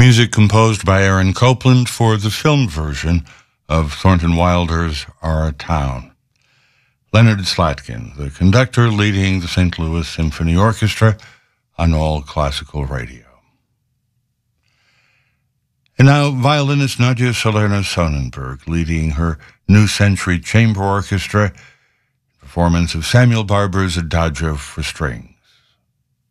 Music composed by Aaron Copland for the film version of Thornton Wilder's Our Town. Leonard Slatkin, the conductor leading the St. Louis Symphony Orchestra on All Classical Radio. And now, violinist Nadia Salerno Sonnenberg leading her New Century Chamber Orchestra, performance of Samuel Barber's Adagio for Strings.